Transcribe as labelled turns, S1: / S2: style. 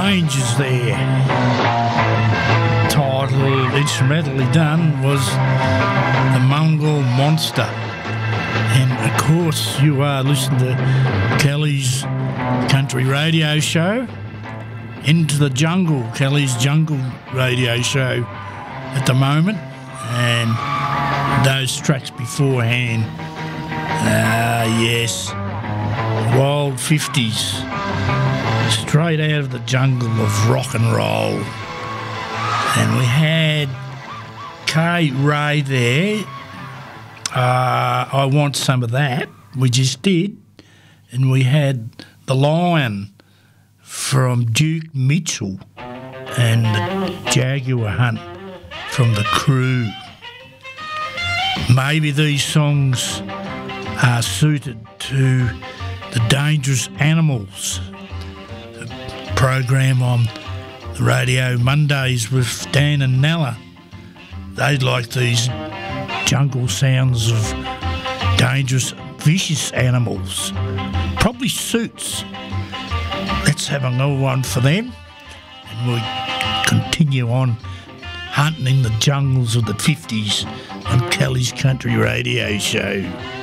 S1: Rangers there. Title, instrumentally done, was The Mongol Monster. And of course, you are listening to Kelly's Country Radio Show. Into the Jungle, Kelly's Jungle Radio Show at the moment. And those tracks beforehand, yes, Wild 50s, straight out of the jungle of rock and roll. And we had Kay Ray there. I Want Some of That. We just did. And we had The Lion from Duke Mitchell and the Jaguar Hunt from The Crew. Maybe these songs are suited to the Dangerous Animals, a program on the radio Mondays with Dan and Nella. They like these jungle sounds of dangerous, vicious animals. Probably suits. Let's have another one for them, and we'll continue on hunting in the jungles of the 50s on Kelly's Country Radio Show.